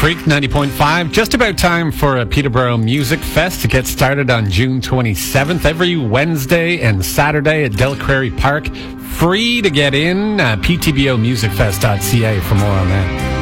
Freak 90.5. Just about time for a Peterborough Music Fest to get started on June 27th. Every Wednesday and Saturday at Delcrary Park. Free to get in. PTBOmusicfest.ca for more on that.